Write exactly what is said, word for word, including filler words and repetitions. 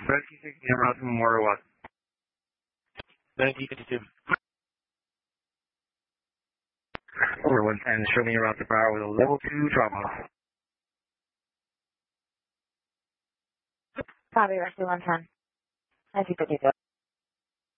Rescue six, Emerald Memorial West. ninety fifty-two. Over one ten, show me around the power with a level two trauma. Copy, Rescue one ten. ninety fifty-two.